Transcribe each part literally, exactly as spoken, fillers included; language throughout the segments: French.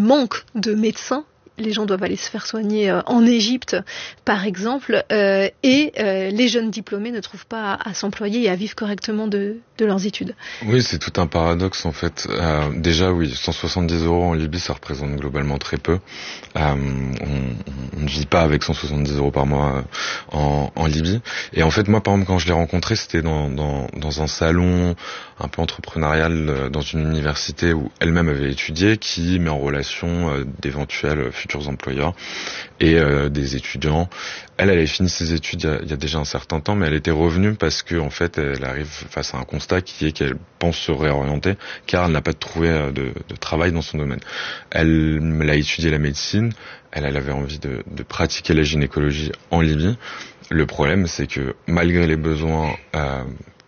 manque de médecins. Les gens doivent aller se faire soigner euh, en Égypte, par exemple, euh, et euh, les jeunes diplômés ne trouvent pas à, à s'employer et à vivre correctement de, de leurs études. Oui, c'est tout un paradoxe en fait. Euh, déjà, oui, cent soixante-dix euros en Libye, ça représente globalement très peu. Euh, on, on ne vit pas avec cent soixante-dix euros par mois en, en Libye. Et en fait, moi, par exemple, quand je l'ai rencontré, c'était dans, dans, dans un salon un peu entrepreneurial dans une université où elle-même avait étudié, qui met en relation euh, d'éventuels futurs employeurs et euh, des étudiants. Elle, elle avait fini ses études il y, a, il y a déjà un certain temps, mais elle était revenue parce que en fait, elle arrive face à un constat qui est qu'elle pense se réorienter, car elle n'a pas trouvé de, de travail dans son domaine. Elle, elle a étudié la médecine, elle, elle avait envie de, de pratiquer la gynécologie en Libye. Le problème, c'est que malgré les besoins euh,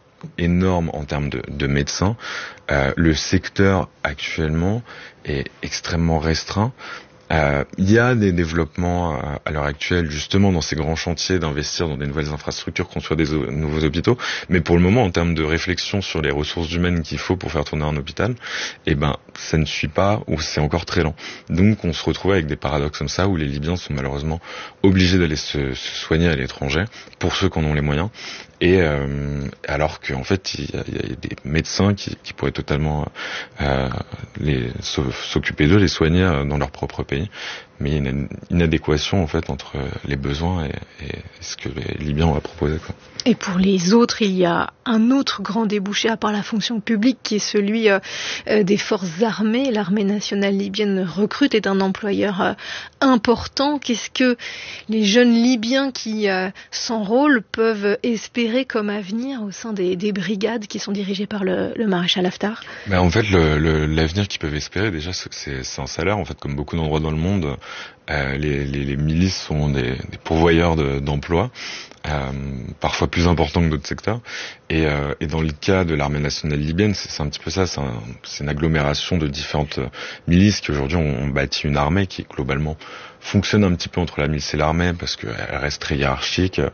énormes en termes de, de médecins, euh, le secteur actuellement est extrêmement restreint. Euh, il y a des développements euh, à l'heure actuelle, justement, dans ces grands chantiers, d'investir dans des nouvelles infrastructures, construire des o- nouveaux hôpitaux. Mais pour le moment, en termes de réflexion sur les ressources humaines qu'il faut pour faire tourner un hôpital, eh ben, ça ne suit pas ou c'est encore très lent. Donc, on se retrouve avec des paradoxes comme ça où les Libyens sont malheureusement obligés d'aller se, se soigner à l'étranger pour ceux qui en ont les moyens. Et euh, alors qu'en fait, il y, a, il y a des médecins qui, qui pourraient totalement euh, les, s'occuper d'eux, les soigner dans leur propre pays. Mais il y a une inadéquation en fait entre les besoins et, et ce que les Libyens ont à proposer, quoi. Et pour les autres, il y a un autre grand débouché à part la fonction publique qui est celui euh, des forces armées. L'armée nationale libyenne recrute, est un employeur euh, important. Qu'est-ce que les jeunes Libyens qui euh, s'enrôlent peuvent espérer comme avenir au sein des, des brigades qui sont dirigées par le, le maréchal Haftar? Ben en fait, le, le, l'avenir qu'ils peuvent espérer, déjà, c'est, c'est un salaire. En fait, comme beaucoup d'endroits dans le monde, euh, les, les, les milices sont des, des pourvoyeurs de, d'emplois. Euh, parfois plus important que d'autres secteurs, et, euh, et dans le cas de l'armée nationale libyenne, c'est, c'est un petit peu ça, c'est, un, c'est une agglomération de différentes milices qui aujourd'hui ont, ont bâti une armée qui globalement fonctionne un petit peu entre la milice et l'armée parce qu'elle reste très hiérarchique, euh,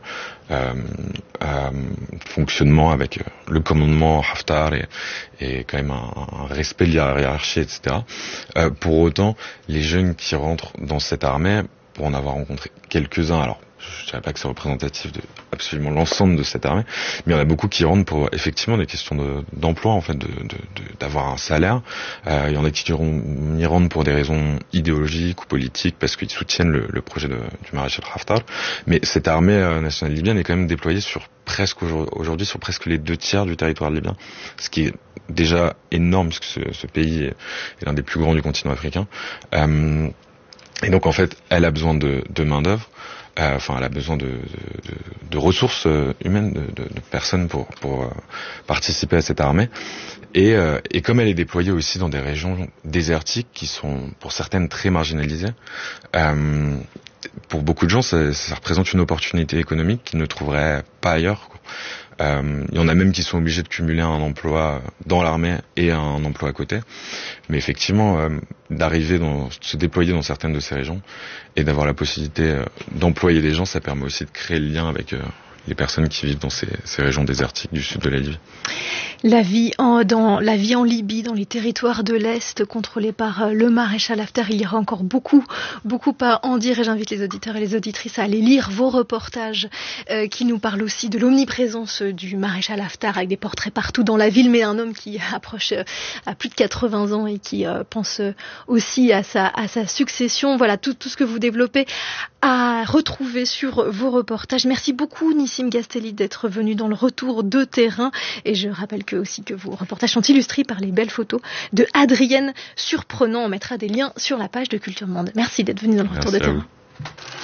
euh, fonctionnement avec le commandement Haftar et, et quand même un, un respect de la hiérarchie, et cetera. Euh, pour autant, les jeunes qui rentrent dans cette armée, pour en avoir rencontré quelques-uns, alors je ne dirais pas que c'est représentatif de absolument l'ensemble de cette armée, mais il y en a beaucoup qui rentrent pour effectivement des questions de, d'emploi, en fait, de, de, de, d'avoir un salaire. Euh, il y en a qui y rentrent pour des raisons idéologiques ou politiques, parce qu'ils soutiennent le, le projet de, du maréchal Haftar. Mais cette armée euh, nationale libyenne est quand même déployée sur presque aujourd'hui sur presque les deux tiers du territoire libyen, ce qui est déjà énorme puisque ce, ce pays est, est l'un des plus grands du continent africain. Euh, et donc en fait, elle a besoin de, de main d'œuvre. Euh, enfin, elle a besoin de, de, de, de ressources humaines, de, de, de personnes pour, pour euh, participer à cette armée. Et, euh, et comme elle est déployée aussi dans des régions désertiques qui sont pour certaines très marginalisées, euh, pour beaucoup de gens, ça, ça représente une opportunité économique qu'ils ne trouveraient pas ailleurs, quoi. Euh, il y en a même qui sont obligés de cumuler un emploi dans l'armée et un emploi à côté. Mais effectivement, euh, d'arriver dans, se déployer dans certaines de ces régions et d'avoir la possibilité euh, d'employer des gens, ça permet aussi de créer le lien avec euh, les personnes qui vivent dans ces, ces régions désertiques du sud de la Libye. La vie en, dans la vie en Libye, dans les territoires de l'Est, contrôlés par le maréchal Haftar, il y aura encore beaucoup, beaucoup à en dire et j'invite les auditeurs et les auditrices à aller lire vos reportages euh, qui nous parlent aussi de l'omniprésence du maréchal Haftar avec des portraits partout dans la ville, mais un homme qui approche euh, à plus de quatre-vingts ans et qui euh, pense aussi à sa, à sa succession. Voilà, tout, tout ce que vous développez à retrouver sur vos reportages. Merci beaucoup Nissim Ghastelli d'être venu dans le retour de terrain et je rappelle que aussi que vos reportages sont illustrés par les belles photos de Adrienne Surprenant. On mettra des liens sur la page de Culture Monde. Merci d'être venu dans le retour Merci de terrain.